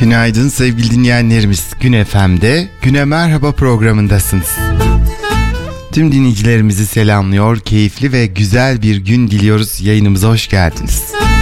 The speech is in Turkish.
Günaydın sevgili dinleyenlerimiz. Gün FM'de Güne Merhaba programındasınız. Tüm dinleyicilerimizi selamlıyor, keyifli ve güzel bir gün diliyoruz. Yayınımıza hoş geldiniz.